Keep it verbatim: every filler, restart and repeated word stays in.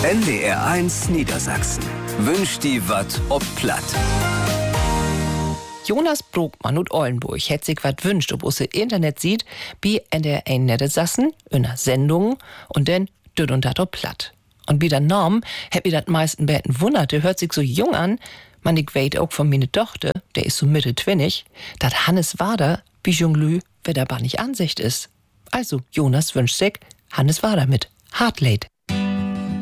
N D R eins Niedersachsen wünscht die wat ob Platt. Jonas Brokmann und Ollenburg hätt sich wat wünscht, ob us Internet sieht, bi N D R eins Niedersachsen, in der Sendung und dann düt und dat ob Platt. Und bi der Norm hätt mir dat meisten Bäten wunderte, hört sich so jung an, man ich weet auch von meine Tochter, der ist so Mitte twinnig, dat Hannes Wader, bi Jonglü, wer dabei nicht Ansicht ist. Also, Jonas wünscht sich, Hannes Wader mit Heartlate.